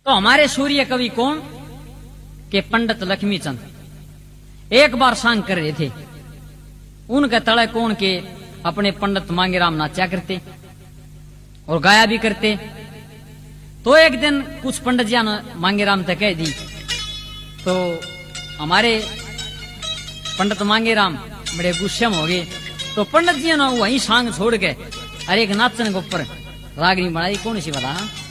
तो हमारे सूर्य कवि कौन के पंडित लक्ष्मीचंद एक बार सांग कर रहे थे। उनके तले कौन के अपने पंडित मांगेराम नाचा करते और गाया भी करते। तो एक दिन कुछ पंडित जी ने मांगेराम तक कह दी, तो हमारे पंडित मांगेराम बड़े गुस्से में हो गए। तो पंडित जी ने वही सांग छोड़ के अरे एक नाचन के ऊपर रागनी बनाई, कौन सी बता।